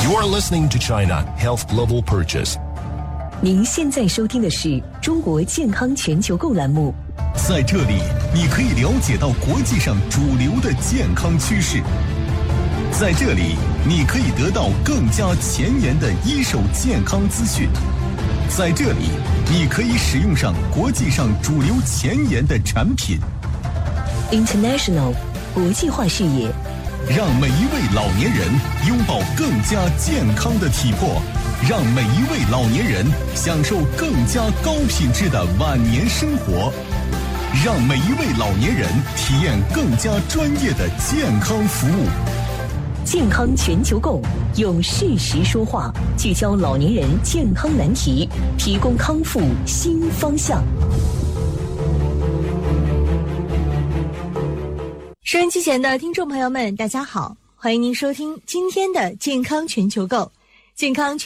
You're listening to China Health Global Purchase。 您现在收听的是中国健康全球购栏目。 在这里，你可以了解到国际上主流的健康趋势。在这里，你可以得到更加前沿的一手健康资讯。在这里，你可以使用上国际上主流前沿的产品。 International 国际化视野， 让每一位老年人拥抱更加健康的体魄，让每一位老年人享受更加高品质的晚年生活，让每一位老年人体验更加专业的健康服务。 健康全球购，用事实说话，聚焦老年人健康难题，提供康复新方向。 收音机前的听众朋友们，大家好，欢迎您收听今天的健康全球购。健康